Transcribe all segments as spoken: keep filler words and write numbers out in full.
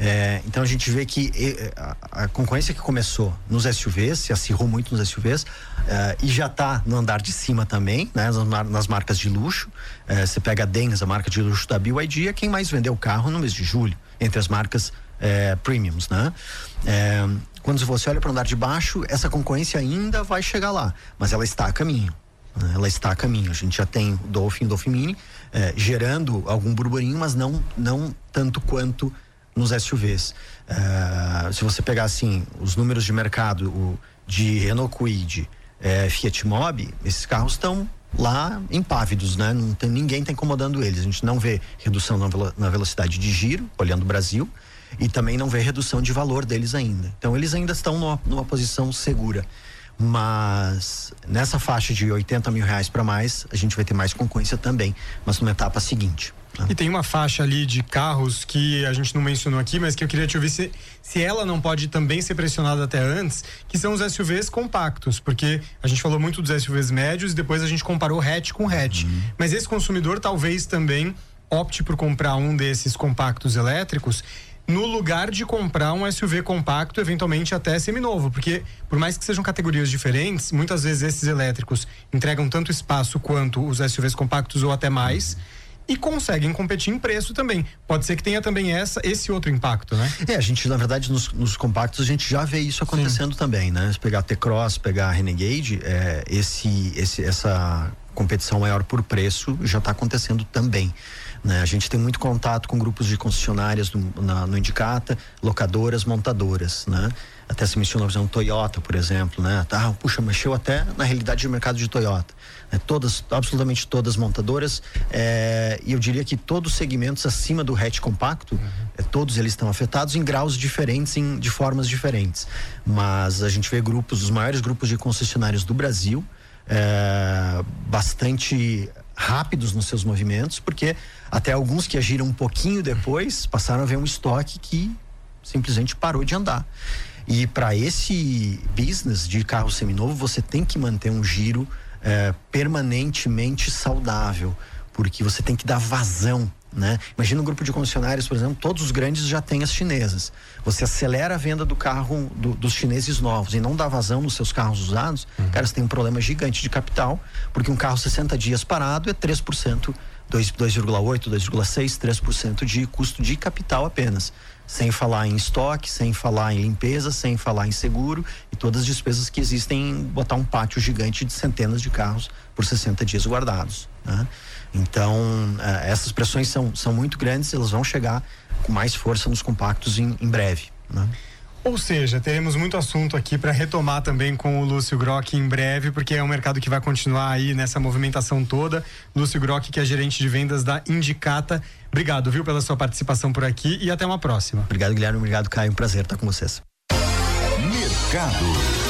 É, então a gente vê que a, a concorrência que começou nos S U Vs, se acirrou muito nos S U Vs, é, e já está no andar de cima também, né, nas, nas marcas de luxo. É, você pega a Denz, a marca de luxo da B Y D, é quem mais vendeu o carro no mês de julho, entre as marcas é, premiums, né? É, quando você olha para o andar de baixo, essa concorrência ainda vai chegar lá, mas ela está a caminho. Né? Ela está a caminho. A gente já tem o Dolphin, o Dolphin Mini, é, gerando algum burburinho, mas não, não tanto quanto nos S U Vs. É, se você pegar assim os números de mercado o, de Renault Kwid, é, Fiat Mobi, esses carros estão lá impávidos, né? Não tem, ninguém está incomodando eles. A gente não vê redução na, velo, na velocidade de giro, olhando o Brasil, e também não vê redução de valor deles ainda. Então eles ainda estão numa, numa posição segura. Mas nessa faixa de oitenta mil reais para mais, a gente vai ter mais concorrência também, mas numa etapa seguinte. Né? E tem uma faixa ali de carros que a gente não mencionou aqui, mas que eu queria te ouvir se, se ela não pode também ser pressionada até antes, que são os S U Vs compactos, porque a gente falou muito dos S U Vs médios e depois a gente comparou hatch com hatch. Uhum. Mas esse consumidor talvez também opte por comprar um desses compactos elétricos no lugar de comprar um S U V compacto, eventualmente até seminovo, porque por mais que sejam categorias diferentes, muitas vezes esses elétricos entregam tanto espaço quanto os S U Vs compactos ou até mais, e conseguem competir em preço também. Pode ser que tenha também essa, esse outro impacto, né? É, a gente, na verdade, nos, nos compactos, a gente já vê isso acontecendo Sim. também, né? Se pegar a T-Cross, pegar a Renegade, é, esse, esse, essa competição maior por preço já está acontecendo também. Né? A gente tem muito contato com grupos de concessionárias no, na, no Indicata, locadoras, montadoras, né? Até se mencionou, por exemplo, Toyota, por exemplo, né? Tá, puxa, mexeu até na realidade de mercado de Toyota. Né? Todas, absolutamente todas montadoras, é, e eu diria que todos os segmentos acima do hatch compacto, uhum. é, todos eles estão afetados em graus diferentes, em, de formas diferentes. Mas a gente vê grupos, os maiores grupos de concessionários do Brasil, é, bastante rápidos nos seus movimentos, porque até alguns que agiram um pouquinho depois passaram a ver um estoque que simplesmente parou de andar. E para esse business de carro seminovo, você tem que manter um giro é, permanentemente saudável, porque você tem que dar vazão, né? Imagina um grupo de concessionários, por exemplo, todos os grandes já têm as chinesas. Você acelera a venda do carro do, dos chineses novos e não dá vazão nos seus carros usados, uhum. cara, você tem um problema gigante de capital, porque um carro sessenta dias parado é três por cento, dois vírgula oito, dois vírgula seis, três por cento de custo de capital apenas. Sem falar em estoque, sem falar em limpeza, sem falar em seguro e todas as despesas que existem em botar um pátio gigante de centenas de carros por sessenta dias guardados, né? Então, eh, essas pressões são, são muito grandes, elas vão chegar com mais força nos compactos em, em breve, né? Ou seja, teremos muito assunto aqui para retomar também com o Lúcio Grock em breve, porque é um mercado que vai continuar aí nessa movimentação toda. Lúcio Grock, que é gerente de vendas da Indicata. Obrigado, viu, pela sua participação por aqui e até uma próxima. Obrigado, Guilherme. Obrigado, Caio. Um prazer estar com vocês. Mercado.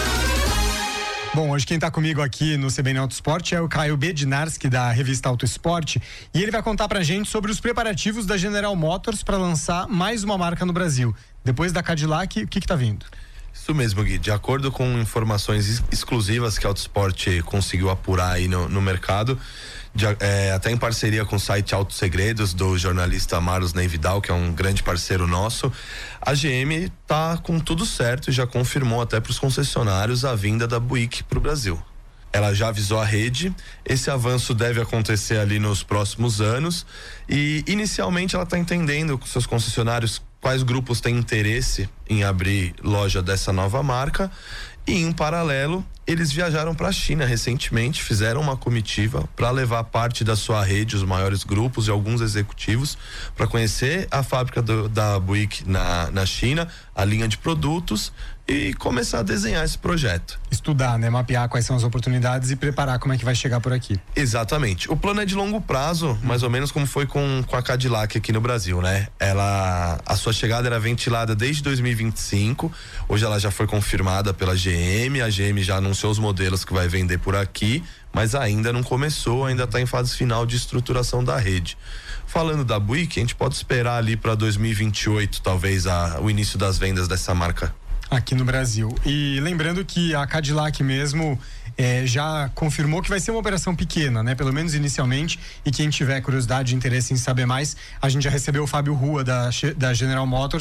Bom, hoje quem está comigo aqui no C B N Auto Esporte é o Caio Bednarski, da revista Auto Esporte, e ele vai contar pra gente sobre os preparativos da General Motors para lançar mais uma marca no Brasil. Depois da Cadillac, o que que tá vindo? Isso mesmo, Gui. De acordo com informações exclusivas que a Auto Esporte conseguiu apurar aí no, no mercado, de, é, até em parceria com o site Auto Segredos, do jornalista Marlos Ney Vidal, que é um grande parceiro nosso, a G M tá com tudo certo e já confirmou até para os concessionários a vinda da Buick para o Brasil. Ela já avisou a rede, esse avanço deve acontecer ali nos próximos anos e inicialmente ela está entendendo com seus concessionários quais grupos têm interesse em abrir loja dessa nova marca e em paralelo eles viajaram para a China recentemente, fizeram uma comitiva para levar parte da sua rede, os maiores grupos e alguns executivos para conhecer a fábrica do, da Buick na, na China, a linha de produtos e começar a desenhar esse projeto. Estudar, né? Mapear quais são as oportunidades e preparar como é que vai chegar por aqui. Exatamente. O plano é de longo prazo, mais ou menos como foi com, com a Cadillac aqui no Brasil, né? Ela, a sua chegada era ventilada desde dois mil e vinte e cinco, hoje ela já foi confirmada pela G M, a G M já anunciou os modelos que vai vender por aqui, mas ainda não começou, ainda está em fase final de estruturação da rede. Falando da Buick, a gente pode esperar ali para dois mil e vinte e oito, talvez, a, o início das vendas dessa marca aqui no Brasil. E lembrando que a Cadillac mesmo é, já confirmou que vai ser uma operação pequena, né? Pelo menos inicialmente, e quem tiver curiosidade e interesse em saber mais, a gente já recebeu o Fábio Rua da, da General Motors